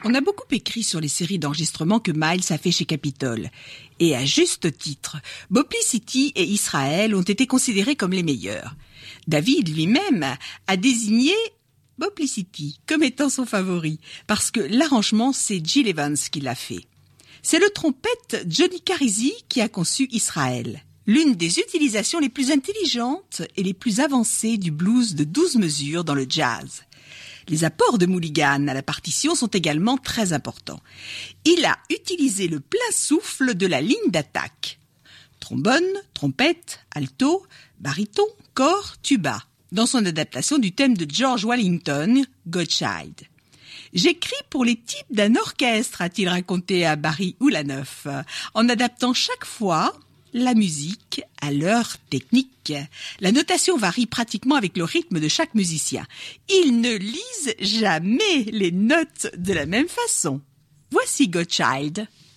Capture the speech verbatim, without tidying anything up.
On a beaucoup écrit sur les séries d'enregistrements que Miles a fait chez Capitol. Et à juste titre, Boplicity et Israel ont été considérés comme les meilleurs. David lui-même a désigné Boplicity comme étant son favori, parce que l'arrangement, c'est Gil Evans qui l'a fait. C'est le trompette Johnny Carisi qui a conçu Israel, l'une des utilisations les plus intelligentes et les plus avancées du blues de douze mesures dans le jazz. Les apports de Mulligan à la partition sont également très importants. Il a utilisé le plein souffle de la ligne d'attaque. Trombone, trompette, alto, baryton, cor, tuba, dans son adaptation du thème de George Wellington, Godchild. J'écris pour les types d'un orchestre, a-t-il raconté à Barry Oulanoff, en adaptant chaque fois la musique à leur technique. La notation varie pratiquement avec le rythme de chaque musicien. Ils ne lisent jamais les notes de la même façon. Voici Godchild.